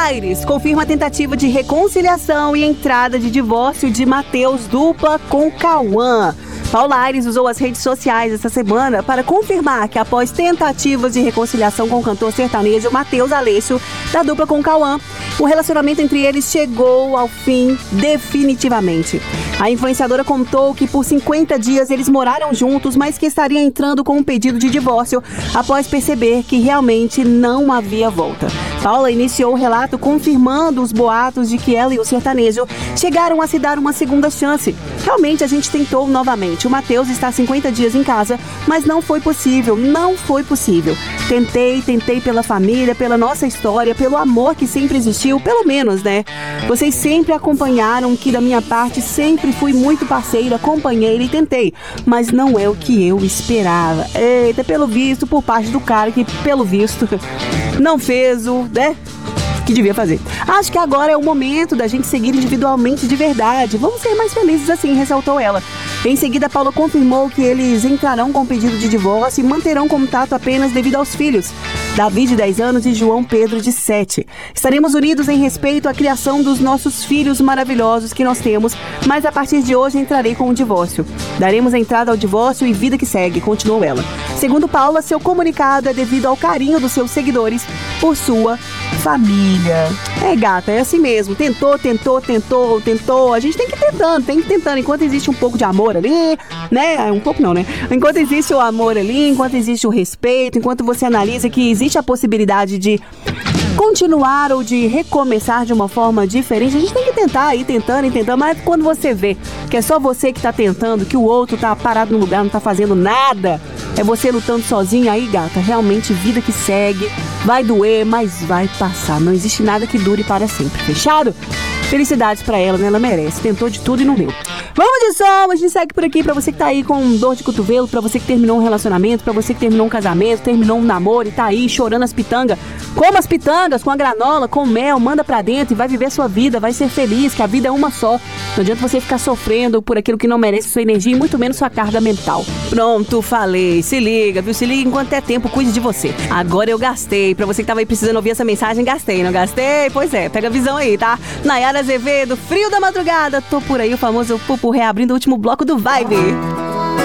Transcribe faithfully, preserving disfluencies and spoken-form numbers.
Aires confirma a tentativa de reconciliação e entrada de divórcio de Matheus dupla com Cauã. Paula Aires usou as redes sociais essa semana para confirmar que após tentativas de reconciliação com o cantor sertanejo Matheus Aleixo, da dupla com Cauã, o relacionamento entre eles chegou ao fim definitivamente. A influenciadora contou que por cinquenta dias eles moraram juntos, mas que estaria entrando com um pedido de divórcio após perceber que realmente não havia volta. Paula iniciou o relato confirmando os boatos de que ela e o sertanejo chegaram a se dar uma segunda chance. Realmente a gente tentou novamente. O Matheus está há cinquenta dias em casa, mas não foi possível, não foi possível. Tentei, tentei pela família, pela nossa história, pelo amor que sempre existiu, pelo menos, né? Vocês sempre acompanharam que da minha parte sempre fui muito parceira, companheira e tentei, mas não é o que eu esperava. Eita, pelo visto, por parte do cara que, pelo visto, não fez o, né, que devia fazer. Acho que agora é o momento da gente seguir individualmente de verdade. Vamos ser mais felizes assim, ressaltou ela. Em seguida, Paula confirmou que eles entrarão com pedido de divórcio e manterão contato apenas devido aos filhos, Davi, de dez anos, e João Pedro, de sete. Estaremos unidos em respeito à criação dos nossos filhos maravilhosos que nós temos, mas a partir de hoje entrarei com o divórcio. Daremos entrada ao divórcio e vida que segue, continuou ela. Segundo Paula, seu comunicado é devido ao carinho dos seus seguidores por sua família. É, gata, é assim mesmo. Tentou, tentou, tentou, tentou. A gente tem que ir tentando, tem que ir tentando. Enquanto existe um pouco de amor ali, né? Um pouco não, né? Enquanto existe o amor ali, enquanto existe o respeito, enquanto você analisa que existe a possibilidade de continuar ou de recomeçar de uma forma diferente, a gente tem que tentar, ir tentando, ir tentando, mas quando você vê que é só você que tá tentando, que o outro tá parado no lugar, não tá fazendo nada, é você lutando sozinho, aí, gata, realmente vida que segue, vai doer, mas vai passar, não existe nada que dure para sempre, fechado? Felicidades pra ela, né? Ela merece, tentou de tudo e não deu. Vamos de som, a gente segue por aqui pra você que tá aí com dor de cotovelo, pra você que terminou um relacionamento, pra você que terminou um casamento, terminou um namoro e tá aí chorando as pitangas. Coma as pitangas com a granola, com mel, manda pra dentro e vai viver a sua vida, vai ser feliz, que a vida é uma só. Não adianta você ficar sofrendo por aquilo que não merece sua energia e muito menos sua carga mental. Pronto, falei. Se liga, viu? Se liga enquanto é tempo, cuide de você. Agora eu gastei. Pra você que tava aí precisando ouvir essa mensagem, gastei, não gastei? Pois é, pega a visão aí, tá? Nayara Azevedo, Frio da Madrugada. Tô por aí, o famoso Pupu reabrindo o último bloco do Vibe.